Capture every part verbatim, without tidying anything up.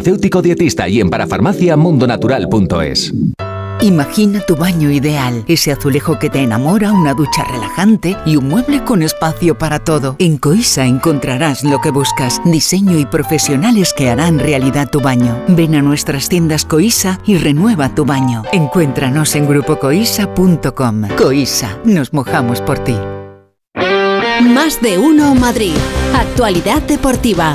farmacéutico dietista y en parafarmacia mundonatural punto es. Imagina tu baño ideal, ese azulejo que te enamora, una ducha relajante y un mueble con espacio para todo. En Coisa encontrarás lo que buscas, diseño y profesionales que harán realidad tu baño. Ven a nuestras tiendas Coisa y renueva tu baño. Encuéntranos en grupo coisa punto com. Coisa, nos mojamos por ti. Más de uno Madrid. Actualidad deportiva.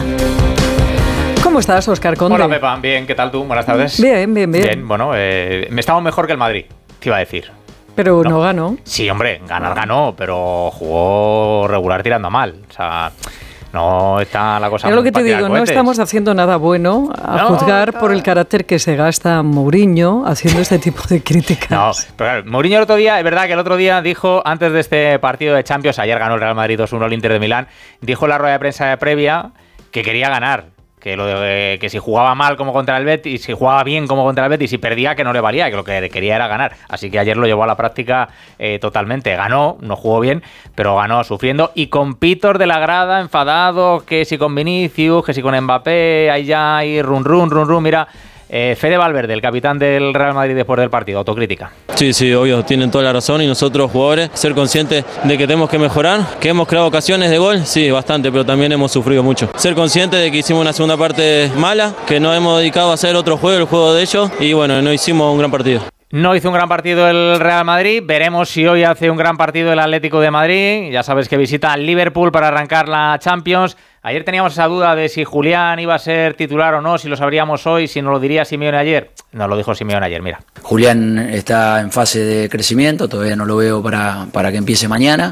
¿Cómo estás, Óscar Conde? Hola, Pepa. Bien, ¿qué tal tú? Buenas tardes. Bien, bien, bien. Bien, bueno, eh, me estaba mejor que el Madrid, te iba a decir. Pero no, no ganó. Sí, hombre, ganar ganó, pero jugó regular tirando a mal. O sea, no está la cosa... Es lo que te digo, no estamos haciendo nada bueno a no, juzgar no. por el carácter que se gasta Mourinho haciendo este tipo de críticas. No, pero claro, Mourinho el otro día, es verdad que el otro día dijo, antes de este partido de Champions, ayer ganó el Real Madrid dos uno al Inter de Milán, dijo en la rueda de prensa previa que quería ganar. Que, lo de, que si jugaba mal como contra el Betis, si jugaba bien como contra el Betis y perdía, que no le valía, que lo que quería era ganar. Así que ayer lo llevó a la práctica eh, totalmente. Ganó, no jugó bien, pero ganó sufriendo. Y con Pitos de la grada, enfadados, que si con Vinicius, que si con Mbappé, ahí ya hay run run, run run, mira... Eh, Fede Valverde, el capitán del Real Madrid después del partido, autocrítica. Sí, sí, obvio, tienen toda la razón y nosotros jugadores, ser conscientes de que tenemos que mejorar, que hemos creado ocasiones de gol, sí, bastante, pero también hemos sufrido mucho. Ser conscientes de que hicimos una segunda parte mala, que nos hemos dedicado a hacer otro juego, el juego de ellos, y bueno, no hicimos un gran partido. No hizo un gran partido el Real Madrid, veremos si hoy hace un gran partido el Atlético de Madrid, ya sabes que visita al Liverpool para arrancar la Champions. Ayer teníamos esa duda de si Julián iba a ser titular o no, si lo sabríamos hoy, si nos lo diría Simeone ayer. Nos lo dijo Simeone ayer, mira. Julián está en fase de crecimiento, todavía no lo veo para, para que empiece mañana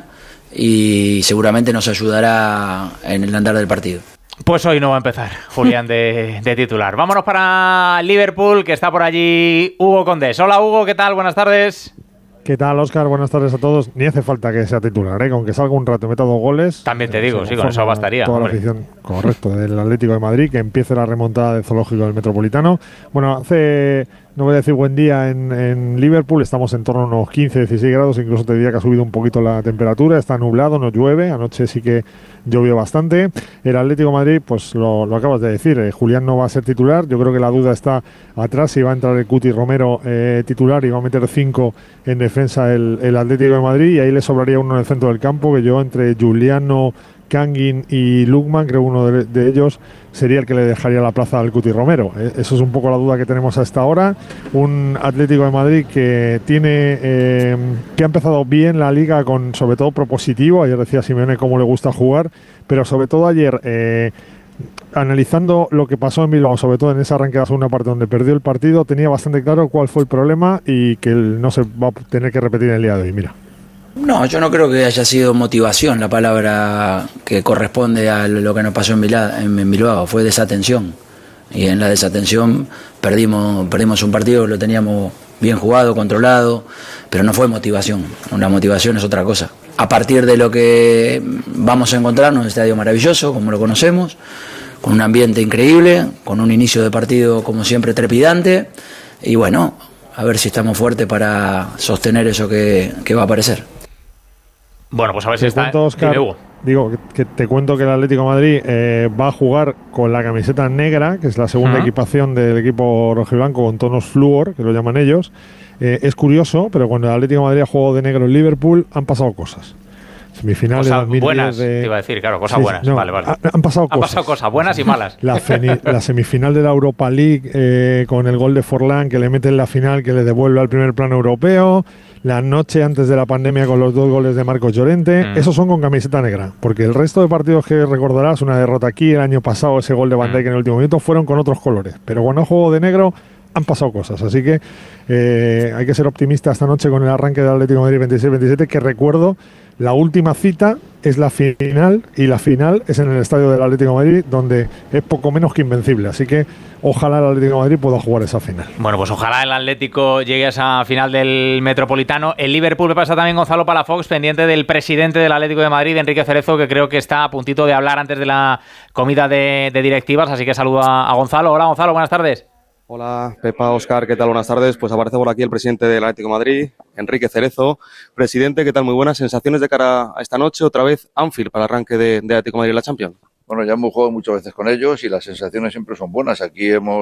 y seguramente nos ayudará en el andar del partido. Pues hoy no va a empezar Julián de, de titular. Vámonos para Liverpool, que está por allí Hugo Condés. Hola Hugo, ¿qué tal? Buenas tardes. ¿Qué tal, Óscar? Buenas tardes a todos. Ni hace falta que sea titular, ¿eh? Con que salga un rato y meta dos goles. También te digo, sí, con eso bastaría. Toda hombre. la afición, correcto, del Atlético de Madrid, que empiece la remontada del Zoológico del Metropolitano. Bueno, hace, no voy a decir buen día en, en Liverpool, estamos en torno a unos quince, dieciséis grados, incluso te diría que ha subido un poquito la temperatura, está nublado, no llueve, anoche sí que llovió bastante. El Atlético de Madrid, pues lo, lo acabas de decir, eh, Julián no va a ser titular, yo creo que la duda está atrás, si va a entrar el Cuti Romero eh, titular y va a meter cinco en defensa el, el Atlético de Madrid, y ahí le sobraría uno en el centro del campo, que yo entre Giuliano, Kangin y Lukman, creo que uno de, de ellos sería el que le dejaría la plaza al Cuti Romero. Eh, eso es un poco la duda que tenemos a esta hora. Un Atlético de Madrid que tiene eh, que ha empezado bien la liga, con sobre todo propositivo. Ayer decía Simeone cómo le gusta jugar, pero sobre todo ayer eh, analizando lo que pasó en Bilbao, sobre todo en ese arranque de la segunda parte donde perdió el partido, tenía bastante claro cuál fue el problema y que él no se va a tener que repetir en el día de hoy. Mira. No, yo no creo que haya sido motivación la palabra que corresponde a lo que nos pasó en Bilbao, en Bilbao. Fue desatención. Y en la desatención perdimos, perdimos un partido que lo teníamos bien jugado, controlado, pero no fue motivación. Una motivación es otra cosa. A partir de lo que vamos a encontrarnos, un estadio maravilloso, como lo conocemos, con un ambiente increíble, con un inicio de partido como siempre trepidante, y bueno, a ver si estamos fuertes para sostener eso que, que va a aparecer. Bueno, pues a ver si está. Cuento, Oscar, digo, que, que te cuento que el Atlético de Madrid eh, va a jugar con la camiseta negra, que es la segunda uh-huh. equipación del equipo rojiblanco, con tonos flúor, que lo llaman ellos. Eh, es curioso, pero cuando el Atlético de Madrid ha jugado de negro en Liverpool, han pasado cosas. Semifinal cosas de dos mil diez buenas, de... te iba a decir, claro, cosas sí, buenas. No, vale, vale. Ha, han pasado han cosas. pasado cosas buenas y malas. La, feni, la semifinal de la Europa League eh, con el gol de Forlán que le mete en la final, que le devuelve al primer plano europeo. La noche antes de la pandemia con los dos goles de Marcos Llorente. Mm. Esos son con camiseta negra. Porque el resto de partidos que recordarás, una derrota aquí, el año pasado, ese gol de Van Dijk mm. en el último minuto, fueron con otros colores. Pero cuando juego de negro, han pasado cosas. Así que eh, hay que ser optimista esta noche con el arranque del Atlético de Madrid veintiséis veintisiete, que recuerdo, la última cita es la final, y la final es en el estadio del Atlético de Madrid, donde es poco menos que invencible. Así que ojalá el Atlético de Madrid pueda jugar esa final. Bueno, pues ojalá el Atlético llegue a esa final del Metropolitano. El Liverpool, me pasa también Gonzalo Palafox, pendiente del presidente del Atlético de Madrid, Enrique Cerezo, que creo que está a puntito de hablar antes de la comida de, de directivas. Así que saludo a, a Gonzalo. Hola Gonzalo, buenas tardes. Hola, Pepa, Óscar, ¿qué tal? Buenas tardes. Pues aparece por aquí el presidente del Atlético de Madrid, Enrique Cerezo. Presidente, ¿qué tal? Muy buenas sensaciones de cara a esta noche. Otra vez Anfield para el arranque de, de Atlético de Madrid en la Champions. Bueno, ya hemos jugado muchas veces con ellos y las sensaciones siempre son buenas. Aquí hemos